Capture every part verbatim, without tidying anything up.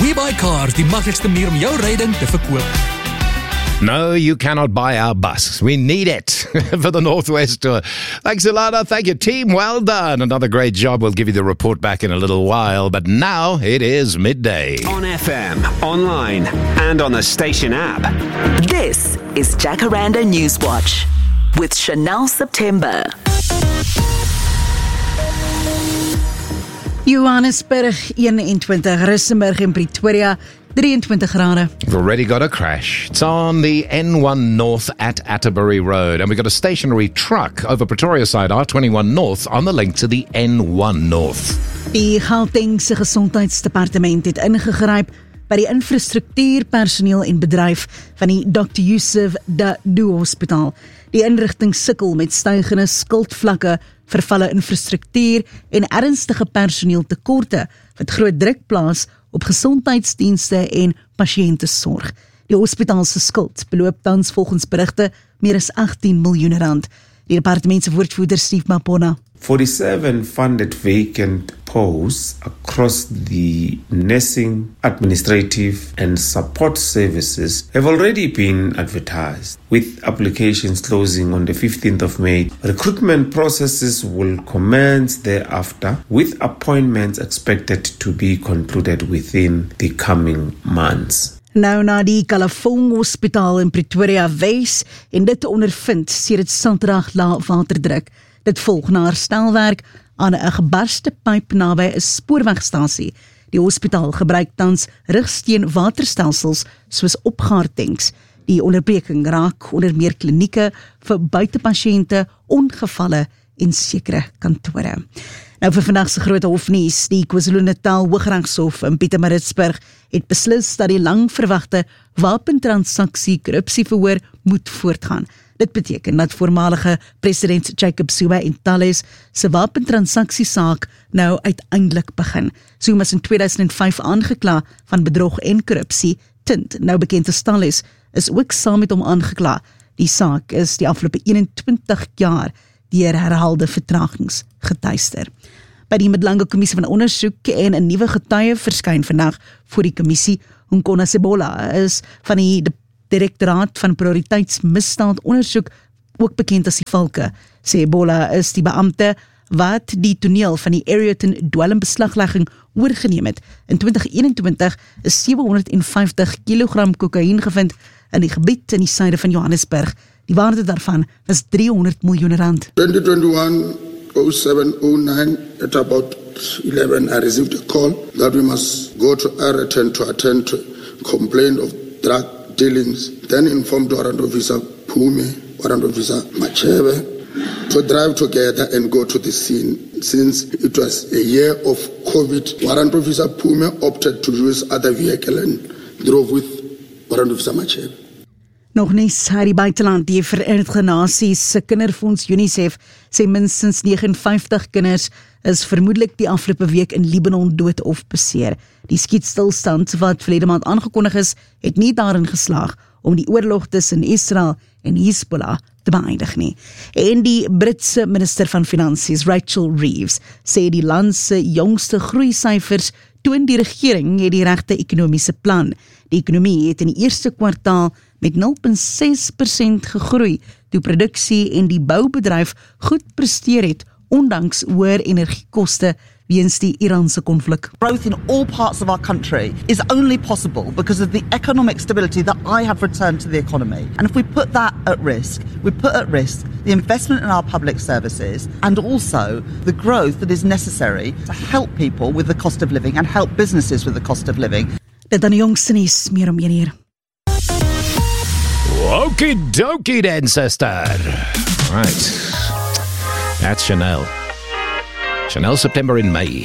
WeBuyCars, die maklikste manier om jou ryding te verkoop. No, you cannot buy our bus. We need it for the Northwest Tour. Thanks, Ilana. Thank you, team. Well done. Another great job. We'll give you the report back in a little while. But now it is midday. On F M, online, and on the station app. This is Jacaranda Newswatch with Chanel September. Johannesburg eenentwintig, Rustenburg en Pretoria drieëntwintig grade. We've already got a crash. It's on the N one North at Atterbury Road. And we've got a stationary truck over Pretoria side, R twenty-one North, on the link to the N one North. Die Gautengse Gesondheidsdepartement het ingegryp by die infrastruktuurpersoneel en bedryf van die Doctor Yusuf Dadoo Hospitaal. Die inrigting sukkel met stygende skuldvlakke, vervalle infrastruktuur en ernstige personeeltekorte wat groot druk plaas op gesondheidsdienste en pasiëntesorg. Die hospitaal se skuld beloop tans volgens berigte meer as agttien miljoen rand. Die departement se woordvoerder Steve Mapona. forty-seven funded vacant posts across the nursing, administrative and support services have already been advertised, with applications closing on the fifteenth of May. Recruitment processes will commence thereafter, with appointments expected to be concluded within the coming months. Nou na die Kalafong Hospitaal in Pretoria Wes en dit ondervind sedert Saterdag lae waterdruk. Dit volg na herstelwerk aan 'n gebarste pyp naby 'n spoorwegstasie. Die hospitaal gebruik tans rigsteen waterstelsels soos opgaartanks. Die onderbreking raak onder meer klinieke vir buitepasiënte, ongevalle en sekere kantore. Nou vir vandag se groot hofnuus, die KwaZulu-Natal Hooggeregshof in Pietermaritzburg het beslis dat die lang verwagte wapentransaksie korrupsieverhoor moet voortgaan. Dit beteken dat voormalige president Jacob Zuma en Thales se wapentransaksiesaak nou uiteindelik begin. Zuma is in twee duisend vyf aangekla van bedrog en korrupsie. Tint, nou bekend as Thales, is ook saam met hom aangekla. Die saak is die afgelope eenentwintig jaar deur herhaalde vertragings getuister. By die Middellange Kommissie van Ondersoek en 'n nuwe getuie verskyn vandag voor die kommissie. Nkona Sebola is van die Direktoraat van Prioriteitsmisdaad Ondersoek, ook bekend as die Valke. Sebola is die beampte wat die toneel van die Aeroton dwelmbeslaglegging oorgeneem het. In twintig eenentwintig is sewenhonderdvyftig kilogram kokain gevind in die gebied in die suide van Johannesburg. Die waarde daarvan was driehonderd miljoen rand. twenty twenty-one oh seven oh nine at about eleven, I received a call that we must go to Aeroton to attend to complaint of drug dealings. Then informed Warrant Officer Pume, Warrant Officer Machebe, to drive together and go to the scene. Since it was a year of COVID, Warrant Officer Pume opted to use other vehicle and drove with Warrant Officer Machebe. Nog nies uit die buiteland. Die Verenigde Nasies se kinderfonds UNICEF sê minstens negenenvyftig kinders is vermoedelik die afgelope week in Libanon dood of beseer. Die skietstilstand wat verlede maand aangekondig is, het nie daarin geslaag om die oorlog tussen Israel en Hezbollah te beëindig nie. En die Britse minister van Finansies, Rachel Reeves, sê die land se jongste groeisyfers toon die regering het die regte ekonomiese plan. Die ekonomie het in die eerste kwartaal met nul komma ses persent gegroei, toe produksie en die boubedryf goed presteer het, ondanks hoër energiekoste weens die Iranse konflik. Growth in all parts of our country is only possible because of the economic stability that I have returned to the economy. And if we put that at risk, we put at risk the investment in our public services and also the growth that is necessary to help people with the cost of living and help businesses with the cost of living. Dit aan die jongste nuus, meer om een hier. Okie dokie then, sister. Right. That's Chanel. Chanel September in May.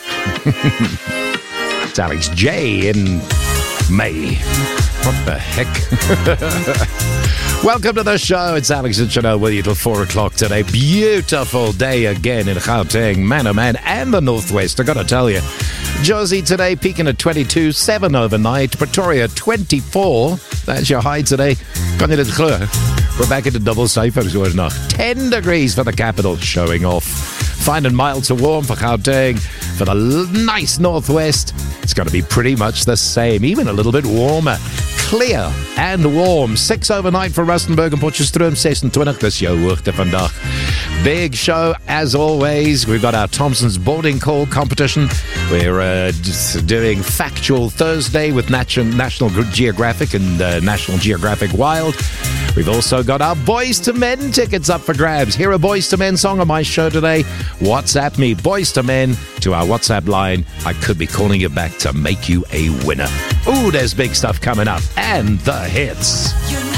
It's Alex J in May. What the heck? Welcome to the show. It's Alex and Chanel with you till four o'clock today. Beautiful day again in Gauteng, man oh man, and the Northwest. I gotta tell you. Josie today peaking at twenty-two, seven overnight. Pretoria twenty-four. That's your high today. Kan je dit glo? We're back into double cijfers hoor nog. ten degrees for the capital, showing off. Fine and mild to warm for Gauteng. For the nice Northwest. it's going to be pretty much the same, even a little bit warmer. Clear and warm. Six overnight for Rustenburg and Potchefstroom. twenty-six, dis jou hoogte vandag. Big show as always. We've got our Thompson's boarding call competition. We're uh, just doing Factual Thursday with Nat- National Geographic and uh, National Geographic Wild. We've also got our Boys to Men tickets up for grabs. Hear a Boys to Men song on my show today. WhatsApp me, Boys to Men, to our WhatsApp line. I could be calling you back to make you a winner. Ooh, there's big stuff coming up. And the hits.